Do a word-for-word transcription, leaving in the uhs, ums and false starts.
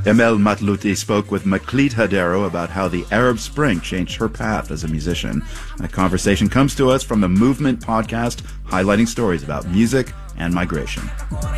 Emel Matlouti spoke with Maklit Hadero about how the Arab Spring changed her path as a musician. That conversation comes to us from the Movement podcast, highlighting stories about music and migration.